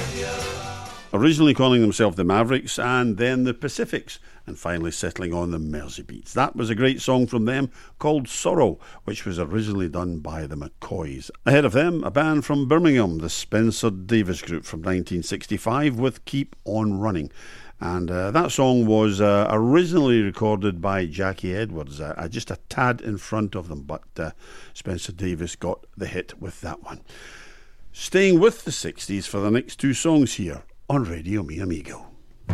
Originally calling themselves the Mavericks and then the Pacifics, and finally settling on the Mersey Beats. That was a great song from them called Sorrow, which was originally done by the McCoys. Ahead of them, a band from Birmingham, the Spencer Davis Group from 1965 with Keep On Running. And that song was originally recorded by Jackie Edwards, just a tad in front of them, but Spencer Davis got the hit with that one. Staying with the 60s for the next two songs here on Radio Mi Amigo.